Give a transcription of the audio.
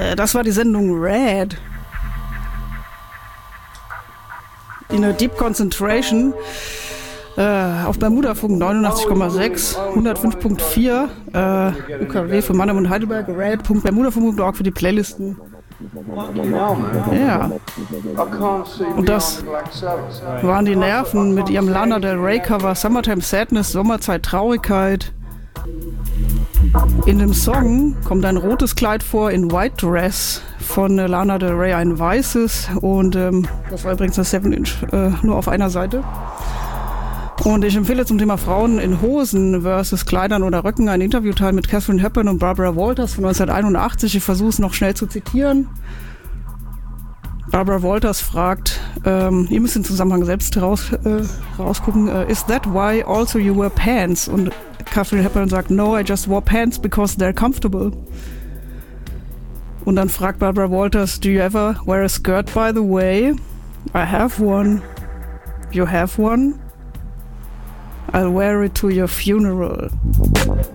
Das war die Sendung Red. In a Deep Concentration auf Bermudafunk 89,6, 105.4, UKW für Mannheim und Heidelberg, red.bermudafunk.org für die Playlisten. Ja. Und das waren die Nerven mit ihrem Lana Del Rey Cover Summertime Sadness, Sommerzeit Traurigkeit. In dem Song kommt ein rotes Kleid vor in White Dress von Lana Del Rey, ein weißes, und das war übrigens eine 7-Inch, nur auf einer Seite. Und ich empfehle zum Thema Frauen in Hosen versus Kleidern oder Röcken ein Interviewteil mit Katharine Hepburn und Barbara Walters von 1981. Ich versuche es noch schnell zu zitieren. Barbara Walters fragt, ihr müsst den Zusammenhang selbst rausgucken, is that why also you wear pants? Und Katharine Hepburn sagt, no, I just wore pants because they're comfortable. Und dann fragt Barbara Walters, do you ever wear a skirt by the way? I have one. You have one? I'll wear it to your funeral.